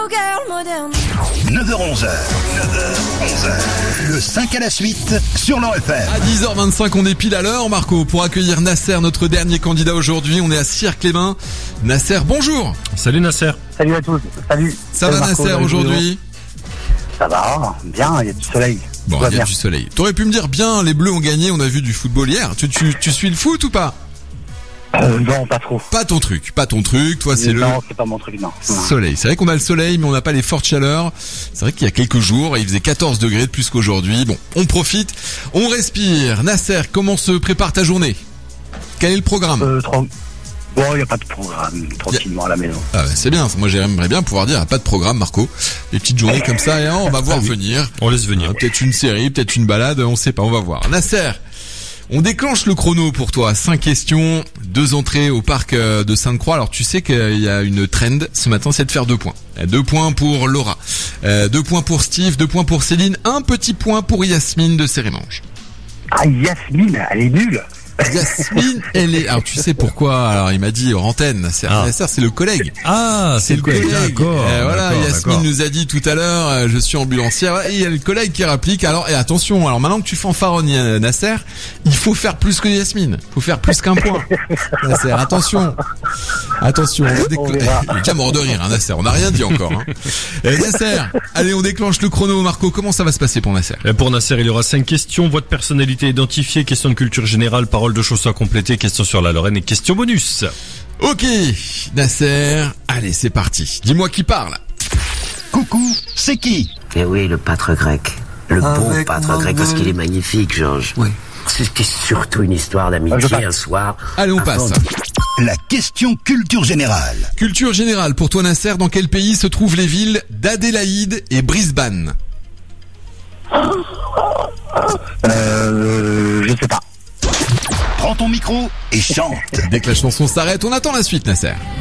9h-11h. Le 5 à la suite sur l'Or FM. À 10h25, on est pile à l'heure, Marco, pour accueillir Nasser, notre dernier candidat aujourd'hui. On est à Cirque-les-Bains. Nasser, bonjour. Salut Nasser. Salut à tous, salut. Ça va Marco, Nasser aujourd'hui? Ça va, bien, il y a du soleil. Bon, Tout va il y a bien. du soleil. T'aurais pu me dire bien, les Bleus ont gagné, on a vu du football hier. Tu suis le foot ou pas? Non, pas trop. Pas ton truc, toi c'est le Non, c'est pas mon truc, non. soleil. C'est vrai qu'on a le soleil, mais on n'a pas les fortes chaleurs. C'est vrai qu'il y a quelques jours, il faisait 14 degrés de plus qu'aujourd'hui. Bon, on profite, on respire. Nasser, comment se prépare ta journée? Quel est le programme? Bon, il n'y a pas de programme, tranquillement à la maison. Ah bah c'est bien, moi j'aimerais bien pouvoir dire, pas de programme Marco. Des petites journées comme ça, et on va voir venir. On laisse venir. Peut-être une série, peut-être une balade, on sait pas, on va voir. Nasser, on déclenche le chrono pour toi. 5 questions, 2 entrées au parc de Sainte-Croix. Alors tu sais qu'il y a une trend ce matin, c'est de faire 2 points. 2 points pour Laura, 2 points pour Steve, 2 points pour Céline, 1 petit point pour Yasmine de Sérémange. Ah, Yasmine, elle est nulle. Yasmine, elle est... Alors tu sais pourquoi? Alors il m'a dit hors antenne, Nasser, c'est le collègue. Ah, c'est le collègue. D'accord. Voilà, d'accord, Yasmine d'accord. nous a dit tout à l'heure, je suis ambulancière. Et il y a le collègue qui réplique. Alors, et attention, alors maintenant que tu fanfaronnes Nasser, il faut faire plus que Yasmine. Il faut faire plus qu'un point. Nasser, attention. Attention. On verra. Il est déjà mort de rire, Nasser. On n'a rien dit encore. Nasser, allez, on déclenche le chrono. Marco, comment ça va se passer pour Nasser? Pour Nasser, il y aura 5 questions. Votre personnalité identifiée, question de culture générale, parole de Chausson complétée, question sur la Lorraine et question bonus. Ok, Nasser, allez, c'est parti. Dis-moi qui parle. Coucou, c'est qui? Eh oui, le pâtre grec. Le beau pâtre grec, parce qu'il est magnifique, Georges. Oui. C'était surtout une histoire d'amitié un soir. Allez, on passe. La question culture générale. Culture générale, pour toi Nasser, dans quel pays se trouvent les villes d'Adélaïde et Brisbane? Je sais pas. Prends ton micro et chante. Dès que la chanson s'arrête, on attend la suite, Nasser.